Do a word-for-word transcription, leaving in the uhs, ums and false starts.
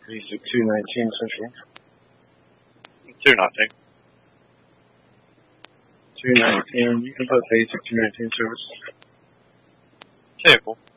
Basic two nineteen Central. two nineteen. two nineteen, you can put basic two nineteen service. Table.